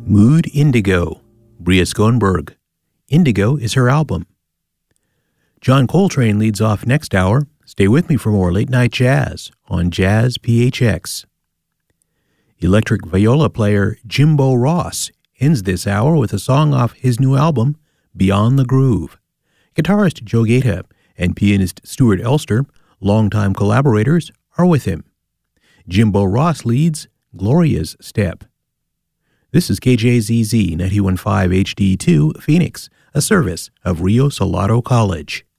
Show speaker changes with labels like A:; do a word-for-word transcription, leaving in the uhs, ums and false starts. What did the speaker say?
A: Mood Indigo, Bria Schoenberg. Indigo is her album. John Coltrane leads off next hour. Stay with me for more late-night jazz on Jazz P H X. Electric viola player Jimbo Ross ends this hour with a song off his new album, Beyond the Groove. Guitarist Joe Gaeta and pianist Stuart Elster, longtime collaborators, are with him. Jimbo Ross leads Gloria's Step. This is K J Z Z ninety-one point five H D two, Phoenix, a service of Rio Salado College.